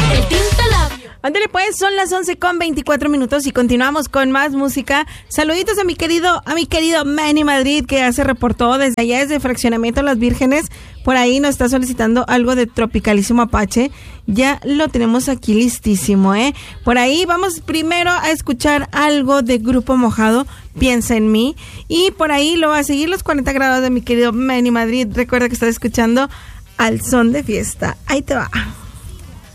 El Tintalabio. Ándale pues, son las 11:24 y continuamos con más música. Saluditos a mi querido Manny Madrid, que ya se reportó desde allá, desde Fraccionamiento Las Vírgenes. Por ahí nos está solicitando algo de Tropicalísimo Apache. Ya lo tenemos aquí listísimo, ¿eh? Por ahí vamos primero a escuchar algo de Grupo Mojado, Piensa en mí. Y por ahí lo va a seguir los 40 grados de mi querido Manny Madrid. Recuerda que estás escuchando Al Son de Fiesta. Ahí te va.